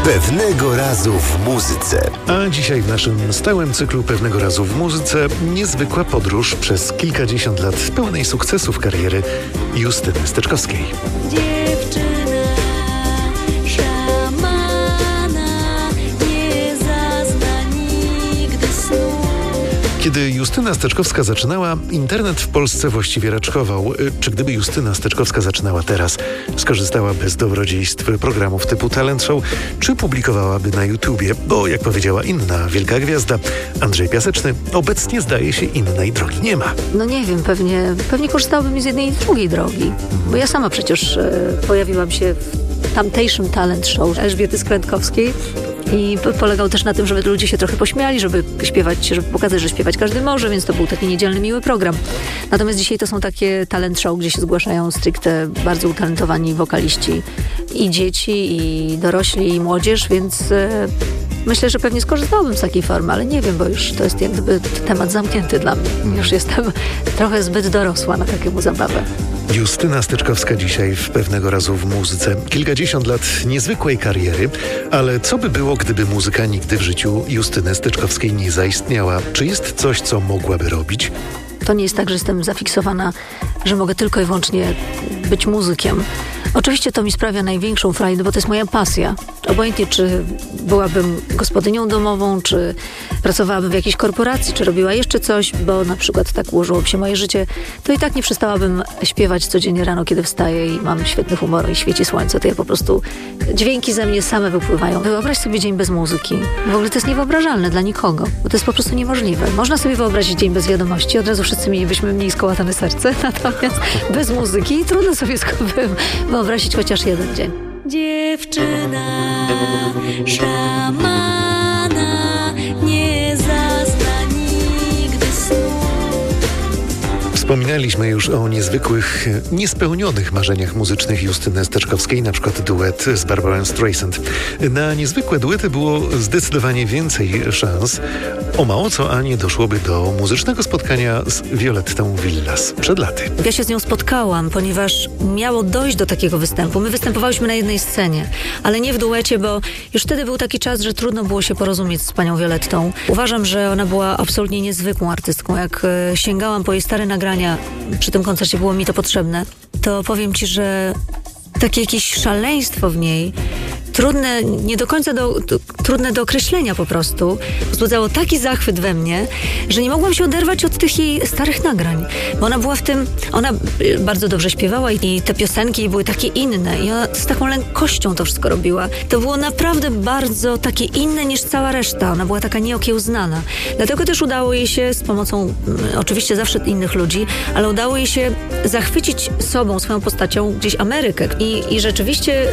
Pewnego razu w muzyce. A dzisiaj w naszym stałym cyklu Pewnego razu w muzyce niezwykła podróż przez kilkadziesiąt lat pełnej sukcesów kariery Justyny Steczkowskiej. Dziewczyna szamana nie zazna nigdy snu. Kiedy Justyna Steczkowska zaczynała, internet w Polsce właściwie raczkował. Czy gdyby Justyna Steczkowska zaczynała teraz, skorzystałaby z dobrodziejstw programów typu Talent Show, czy publikowałaby na YouTubie? Bo jak powiedziała inna wielka gwiazda, Andrzej Piaseczny, obecnie zdaje się innej drogi nie ma. No nie wiem, pewnie korzystałabym z jednej i drugiej drogi. Bo ja sama przecież pojawiłam się w tamtejszym Talent Show Elżbiety Skrętkowskiej. I polegał też na tym, żeby ludzie się trochę pośmiali, żeby śpiewać, żeby pokazać, że śpiewać każdy może, więc to był taki niedzielny, miły program. Natomiast dzisiaj to są takie talent show, gdzie się zgłaszają stricte bardzo utalentowani wokaliści i dzieci, i dorośli, i młodzież, więc myślę, że pewnie skorzystałabym z takiej formy, ale nie wiem, bo już to jest jak gdyby temat zamknięty dla mnie. Już jestem trochę zbyt dorosła na taką zabawę. Justyna Steczkowska dzisiaj w Pewnego razu w muzyce. Kilkadziesiąt lat niezwykłej kariery, ale co by było, gdyby muzyka nigdy w życiu Justyny Steczkowskiej nie zaistniała? Czy jest coś, co mogłaby robić? To nie jest tak, że jestem zafiksowana, że mogę tylko i wyłącznie być muzykiem. Oczywiście to mi sprawia największą frajdę, bo to jest moja pasja. Obojętnie, czy byłabym gospodynią domową, czy pracowałabym w jakiejś korporacji, czy robiła jeszcze coś, bo na przykład tak ułożyłoby się moje życie, to i tak nie przestałabym śpiewać codziennie rano, kiedy wstaję i mam świetny humor i świeci słońce. To ja po prostu, dźwięki ze mnie same wypływają. Wyobraź sobie dzień bez muzyki. W ogóle to jest niewyobrażalne dla nikogo, bo to jest po prostu niemożliwe. Można sobie wyobrazić dzień bez wiadomości, od razu wszyscy mielibyśmy mniej skołatane serce, natomiast bez muzyki trudno sobie wyobrazić chociaż jeden dzień. Dziewczyna szamana nie zazna nigdy snu. Wspominaliśmy już o niezwykłych, niespełnionych marzeniach muzycznych Justyny Steczkowskiej, na przykład duet z Barbarą Streisand. Na niezwykłe duety było zdecydowanie więcej szans. O mało co, a nie doszłoby do muzycznego spotkania z Violettą Villas przed laty. Ja się z nią spotkałam, ponieważ miało dojść do takiego występu. My występowałyśmy na jednej scenie, ale nie w duecie, bo już wtedy był taki czas, że trudno było się porozumieć z panią Violettą. Uważam, że ona była absolutnie niezwykłą artystką. Jak sięgałam po jej stare nagrania, przy tym koncercie było mi to potrzebne, to powiem ci, że takie jakieś szaleństwo w niej, trudne, nie do końca trudne do określenia po prostu, wzbudzało taki zachwyt we mnie, że nie mogłam się oderwać od tych jej starych nagrań. Bo ona była ona bardzo dobrze śpiewała i te piosenki były takie inne i ona z taką lekkością to wszystko robiła. To było naprawdę bardzo takie inne niż cała reszta. Ona była taka nieokiełznana. Dlatego też udało jej się z pomocą, oczywiście zawsze innych ludzi, ale udało jej się zachwycić sobą, swoją postacią gdzieś Amerykę. I rzeczywiście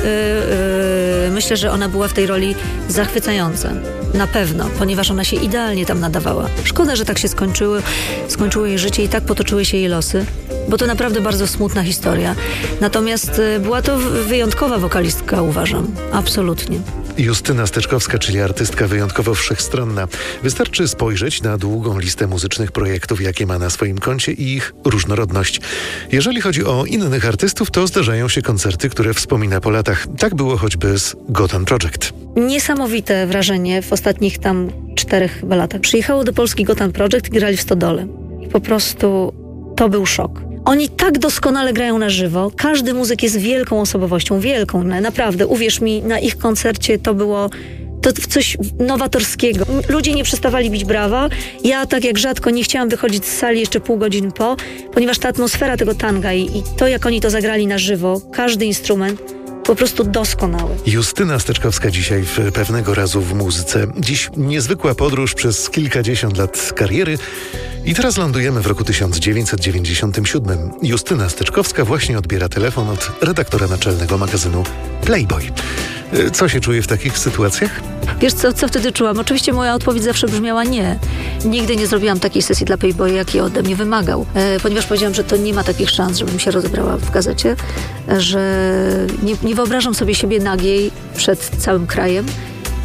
myślę, że ona była w tej roli zachwycająca. Na pewno, ponieważ ona się idealnie tam nadawała. Szkoda, że tak się skończyło jej życie i tak potoczyły się jej losy, bo to naprawdę bardzo smutna historia. Natomiast była to wyjątkowa wokalistka, uważam. Absolutnie. Justyna Steczkowska, czyli artystka wyjątkowo wszechstronna. Wystarczy spojrzeć na długą listę muzycznych projektów, jakie ma na swoim koncie i ich różnorodność. Jeżeli chodzi o innych artystów, to zdarzają się koncerty, które wspomina po latach. Tak było choćby z Gotham Project. Niesamowite wrażenie w ostatnich tam 4 chyba latach. Przyjechało do Polski Gotham Project i grali w Stodole. I po prostu to był szok. Oni tak doskonale grają na żywo. Każdy muzyk jest wielką osobowością, wielką, naprawdę. Uwierz mi, na ich koncercie to było coś nowatorskiego. Ludzie nie przestawali bić brawa. Ja tak jak rzadko nie chciałam wychodzić z sali jeszcze pół godziny ponieważ ta atmosfera tego tanga i to, jak oni to zagrali na żywo, każdy instrument, po prostu doskonały. Justyna Steczkowska dzisiaj w Pewnego razu w muzyce. Dziś niezwykła podróż przez kilkadziesiąt lat kariery i teraz lądujemy w roku 1997. Justyna Steczkowska właśnie odbiera telefon od redaktora naczelnego magazynu Playboy. Co się czuje w takich sytuacjach? Wiesz co wtedy czułam? Oczywiście moja odpowiedź zawsze brzmiała nie. Nigdy nie zrobiłam takiej sesji dla Playboya, jaki ode mnie wymagał. Ponieważ powiedziałam, że to nie ma takich szans, żebym się rozebrała w gazecie, że nie wyobrażam sobie siebie nagiej przed całym krajem.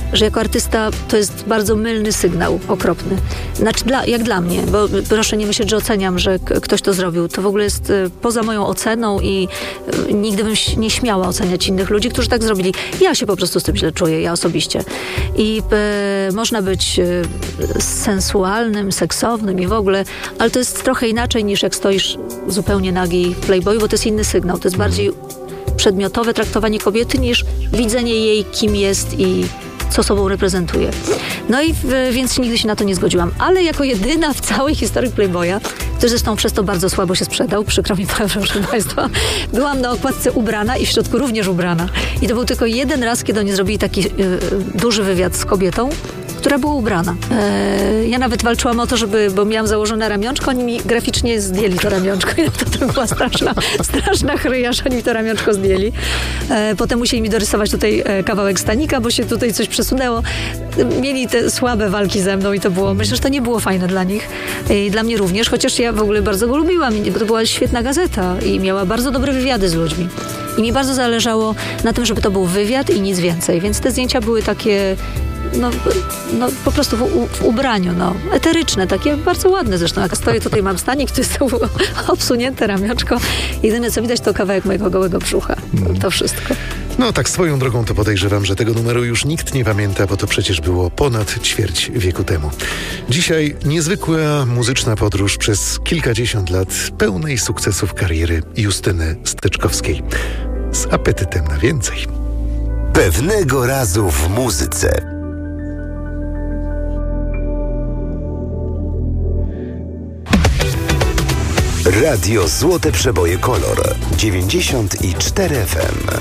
że jako artysta to jest bardzo mylny sygnał, okropny. Znaczy jak dla mnie, bo proszę nie myśleć, że oceniam, że ktoś to zrobił. To w ogóle jest poza moją oceną i nigdy bym nie śmiała oceniać innych ludzi, którzy tak zrobili. Ja się po prostu z tym źle czuję, ja osobiście. I można być sensualnym, seksownym i w ogóle, ale to jest trochę inaczej niż jak stoisz zupełnie nagi w Playboyu, bo to jest inny sygnał. To jest bardziej przedmiotowe traktowanie kobiety niż widzenie jej, kim jest i co sobą reprezentuje. No i więc nigdy się na to nie zgodziłam. Ale jako jedyna w całej historii Playboya, który zresztą przez to bardzo słabo się sprzedał, przykro mi, proszę Państwa, byłam na okładce ubrana i w środku również ubrana. I to był tylko jeden raz, kiedy oni zrobili taki duży wywiad z kobietą, która była ubrana. Ja nawet walczyłam o to, bo miałam założone ramionczko, oni mi graficznie zdjęli to ramionczko i to była straszna chryja, że oni mi to ramionczko zdjęli. Potem musieli mi dorysować tutaj kawałek stanika, bo się tutaj coś przesunęło. Mieli te słabe walki ze mną i to było, myślę, że to nie było fajne dla nich. I dla mnie również, chociaż ja w ogóle bardzo go lubiłam, bo to była świetna gazeta i miała bardzo dobre wywiady z ludźmi. I mi bardzo zależało na tym, żeby to był wywiad i nic więcej. Więc te zdjęcia były takie no po prostu w ubraniu, eteryczne, takie bardzo ładne zresztą. Jak stoję tutaj, mam stanik, to jest obsunięte ramionczko. Jedyne co widać to kawałek mojego gołego brzucha. To wszystko. No tak swoją drogą to podejrzewam, że tego numeru już nikt nie pamięta, bo to przecież było ponad ćwierć wieku temu. Dzisiaj niezwykła muzyczna podróż przez kilkadziesiąt lat pełnej sukcesów kariery Justyny Steczkowskiej. Z apetytem na więcej. Pewnego razu w muzyce. Radio Złote Przeboje Kolor 94 FM.